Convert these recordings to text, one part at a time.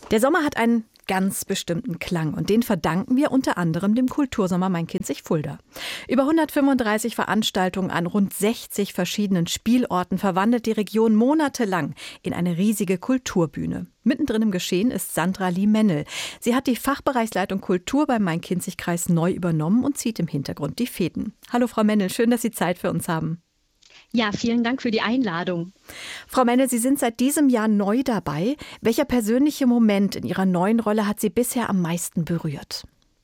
Der Sommer hat einen ganz bestimmten Klang und den verdanken wir unter anderem dem Kultursommer Main-Kinzig-Fulda. Über 135 Veranstaltungen an rund 60 verschiedenen Spielorten verwandelt die Region monatelang in eine riesige Kulturbühne. Mittendrin im Geschehen ist Sandra Lie-Mennel. Sie hat die Fachbereichsleitung Kultur beim Main-Kinzig-Kreis neu übernommen und zieht im Hintergrund die Fäden. Hallo Frau Mennel, schön, dass Sie Zeit für uns haben. Ja, vielen Dank für die Einladung. Frau Mennel, Sie sind seit diesem Jahr neu dabei. Welcher persönliche Moment in Ihrer neuen Rolle hat Sie bisher am meisten berührt?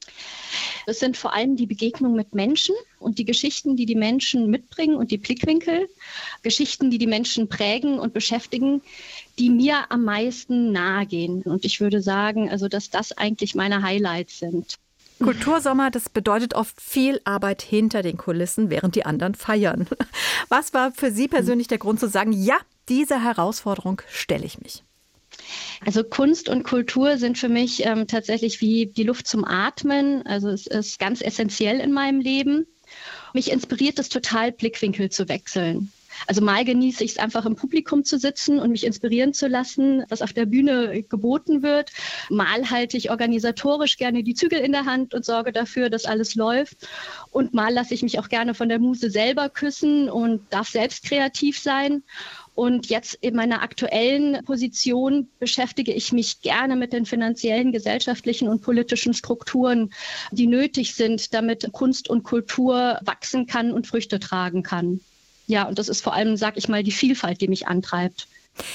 Es sind vor allem die Begegnungen mit Menschen und die Geschichten, die die Menschen mitbringen und die Blickwinkel, Geschichten, die die Menschen prägen und beschäftigen, die mir am meisten nahe gehen. Und ich würde sagen, also dass das eigentlich meine Highlights sind. Kultursommer, das bedeutet oft viel Arbeit hinter den Kulissen, während die anderen feiern. Was war für Sie persönlich der Grund zu sagen, ja, dieser Herausforderung stelle ich mich? Also Kunst und Kultur sind für mich tatsächlich wie die Luft zum Atmen. Also es ist ganz essentiell in meinem Leben. Mich inspiriert es total, Blickwinkel zu wechseln. Also mal genieße ich es einfach im Publikum zu sitzen und mich inspirieren zu lassen, was auf der Bühne geboten wird. Mal halte ich organisatorisch gerne die Zügel in der Hand und sorge dafür, dass alles läuft. Und mal lasse ich mich auch gerne von der Muse selber küssen und darf selbst kreativ sein. Und jetzt in meiner aktuellen Position beschäftige ich mich gerne mit den finanziellen, gesellschaftlichen und politischen Strukturen, die nötig sind, damit Kunst und Kultur wachsen kann und Früchte tragen kann. Ja, und das ist vor allem, sag ich mal, die Vielfalt, die mich antreibt.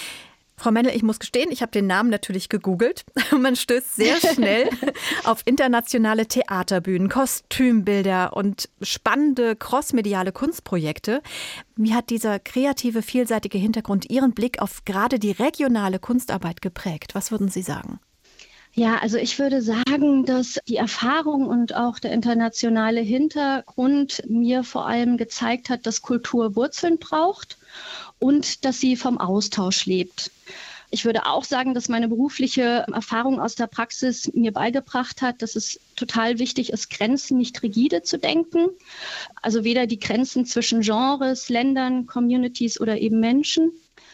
Frau Mennel, ich muss gestehen, ich habe den Namen natürlich gegoogelt. Man stößt sehr schnell auf internationale Theaterbühnen, Kostümbilder und spannende crossmediale Kunstprojekte. Wie hat dieser kreative, vielseitige Hintergrund Ihren Blick auf gerade die regionale Kunstarbeit geprägt? Was würden Sie sagen? Ja, also ich würde sagen, dass die Erfahrung und auch der internationale Hintergrund mir vor allem gezeigt hat, dass Kultur Wurzeln braucht und dass sie vom Austausch lebt. Ich würde auch sagen, dass meine berufliche Erfahrung aus der Praxis mir beigebracht hat, dass es total wichtig ist, Grenzen nicht rigide zu denken. Also weder die Grenzen zwischen Genres, Ländern, Communities oder eben Menschen.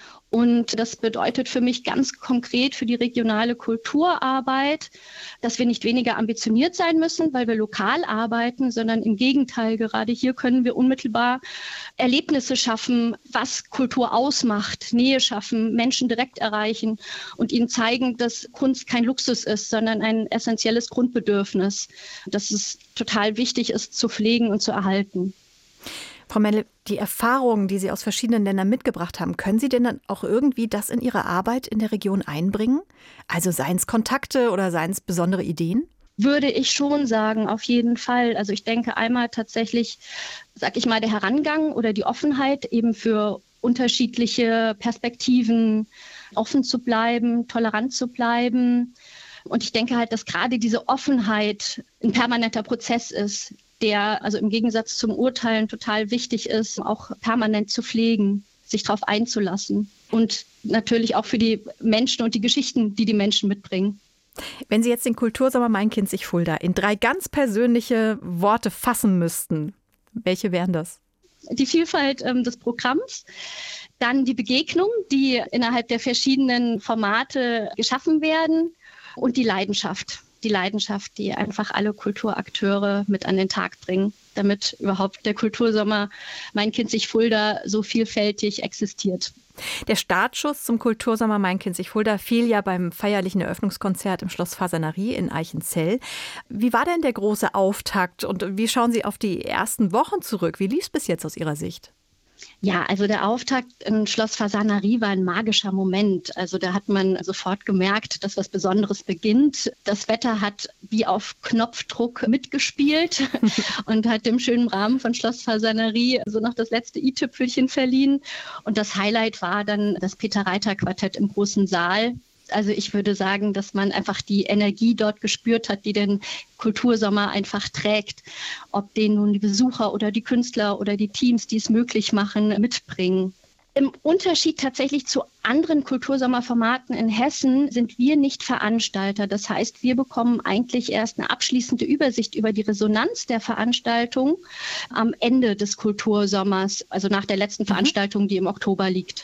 Und das bedeutet für mich ganz konkret für die regionale Kulturarbeit, dass wir nicht weniger ambitioniert sein müssen, weil wir lokal arbeiten, sondern im Gegenteil, gerade hier können wir unmittelbar Erlebnisse schaffen, was Kultur ausmacht, Nähe schaffen, Menschen direkt erreichen und ihnen zeigen, dass Kunst kein Luxus ist, sondern ein essentielles Grundbedürfnis, dass es total wichtig ist, zu pflegen und zu erhalten. Frau Mennel, die Erfahrungen, die Sie aus verschiedenen Ländern mitgebracht haben, können Sie denn dann auch irgendwie das in Ihre Arbeit in der Region einbringen? Also seien es Kontakte oder seien es besondere Ideen? Würde ich schon sagen, auf jeden Fall. Also ich denke einmal tatsächlich, sag ich mal, der Herangang oder die Offenheit eben für unterschiedliche Perspektiven, offen zu bleiben, tolerant zu bleiben. Und ich denke halt, dass gerade diese Offenheit ein permanenter Prozess ist, der also im Gegensatz zum Urteilen total wichtig ist, auch permanent zu pflegen, sich darauf einzulassen. Und natürlich auch für die Menschen und die Geschichten, die die Menschen mitbringen. Wenn Sie jetzt den Kultursommer Main-Kinzig-Fulda in 3 ganz persönliche Worte fassen müssten, welche wären das? Die Vielfalt des Programms, dann die Begegnung, die innerhalb der verschiedenen Formate geschaffen werden und die Leidenschaft. Die Leidenschaft, die einfach alle Kulturakteure mit an den Tag bringen, damit überhaupt der Kultursommer Main-Kinzig-Fulda so vielfältig existiert. Der Startschuss zum Kultursommer Main-Kinzig-Fulda fiel ja beim feierlichen Eröffnungskonzert im Schloss Fasanerie in Eichenzell. Wie war denn der große Auftakt und wie schauen Sie auf die ersten Wochen zurück? Wie lief es bis jetzt aus Ihrer Sicht? Ja, also der Auftakt in Schloss Fasanerie war ein magischer Moment. Also da hat man sofort gemerkt, dass was Besonderes beginnt. Das Wetter hat wie auf Knopfdruck mitgespielt und hat dem schönen Rahmen von Schloss Fasanerie so noch das letzte i-Tüpfelchen verliehen. Und das Highlight war dann das Peter-Reiter-Quartett im großen Saal. Also ich würde sagen, dass man einfach die Energie dort gespürt hat, die den Kultursommer einfach trägt. Ob den nun die Besucher oder die Künstler oder die Teams, die es möglich machen, mitbringen. Im Unterschied tatsächlich zu anderen Kultursommerformaten in Hessen sind wir nicht Veranstalter. Das heißt, wir bekommen eigentlich erst eine abschließende Übersicht über die Resonanz der Veranstaltung am Ende des Kultursommers, also nach der letzten Veranstaltung, die im Oktober liegt.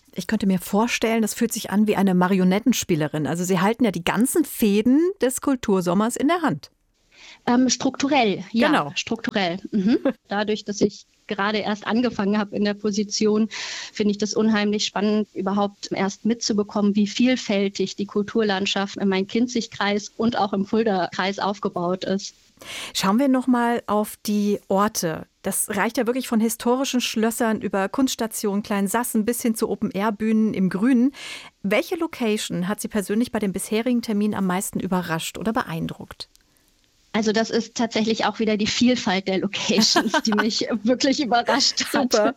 Ich könnte mir vorstellen, das fühlt sich an wie eine Marionettenspielerin. Also Sie halten ja die ganzen Fäden des Kultursommers in der Hand. Strukturell, ja, genau. Strukturell. Dadurch, dass ich gerade erst angefangen habe in der Position, finde ich das unheimlich spannend, überhaupt erst mitzubekommen, wie vielfältig die Kulturlandschaft im Main-Kinzig-Kreis und auch im Fulda-Kreis aufgebaut ist. Schauen wir noch mal auf die Orte. Das reicht ja wirklich von historischen Schlössern über Kunststationen Kleinsassen bis hin zu Open-Air-Bühnen im Grünen. Welche Location hat Sie persönlich bei dem bisherigen Termin am meisten überrascht oder beeindruckt? Also das ist tatsächlich auch wieder die Vielfalt der Locations, die mich wirklich überrascht hat. Super.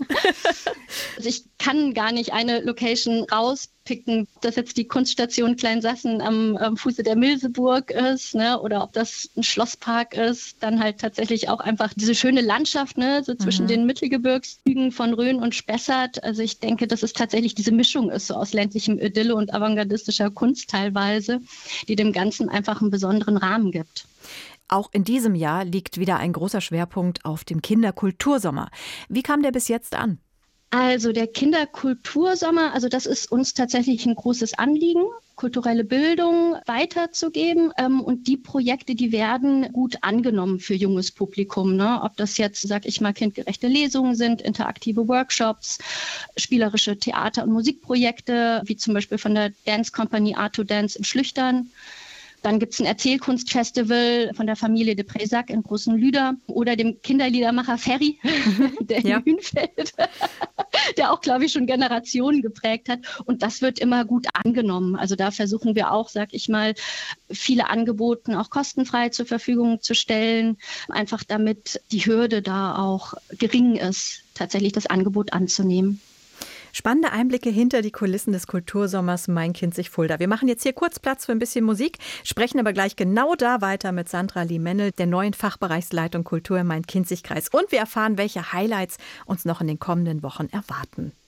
Also ich kann gar nicht eine Location rauspicken, ob das jetzt die Kunststation Kleinsassen am Fuße der Milseburg ist, ne, oder ob das ein Schlosspark ist. Dann halt tatsächlich auch einfach diese schöne Landschaft, ne, so zwischen den Mittelgebirgszügen von Rhön und Spessart. Also ich denke, dass es tatsächlich diese Mischung ist, so aus ländlichem Idylle und avantgardistischer Kunst teilweise, die dem Ganzen einfach einen besonderen Rahmen gibt. Auch in diesem Jahr liegt wieder ein großer Schwerpunkt auf dem Kinderkultursommer. Wie kam der bis jetzt an? Also der Kinderkultursommer, also das ist uns tatsächlich ein großes Anliegen, kulturelle Bildung weiterzugeben. Und die Projekte, die werden gut angenommen für junges Publikum. Ne? Ob das jetzt, sag ich mal, kindgerechte Lesungen sind, interaktive Workshops, spielerische Theater- und Musikprojekte, wie zum Beispiel von der Dance Company Art to Dance in Schlüchtern. Dann gibt es ein Erzählkunstfestival von der Familie de Présac in Großenlüder oder dem Kinderliedermacher Ferry, der in Hünfeld, der auch, glaube ich, schon Generationen geprägt hat. Und das wird immer gut angenommen. Also da versuchen wir auch, sag ich mal, viele Angebote auch kostenfrei zur Verfügung zu stellen, einfach damit die Hürde da auch gering ist, tatsächlich das Angebot anzunehmen. Spannende Einblicke hinter die Kulissen des Kultursommers Main-Kinzig-Fulda. Wir machen jetzt hier kurz Platz für ein bisschen Musik, sprechen aber gleich genau da weiter mit Sandra Lie-Mennel, der neuen Fachbereichsleitung Kultur im Main-Kinzig-Kreis. Und wir erfahren, welche Highlights uns noch in den kommenden Wochen erwarten.